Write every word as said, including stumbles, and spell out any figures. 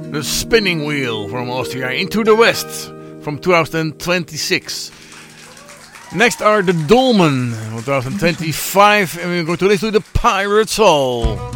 The Spinning Wheel from Austria, Into the West from twenty twenty-six. Next are the Dolmen from twenty twenty-five, and we're going to listen to the Pirate Soul.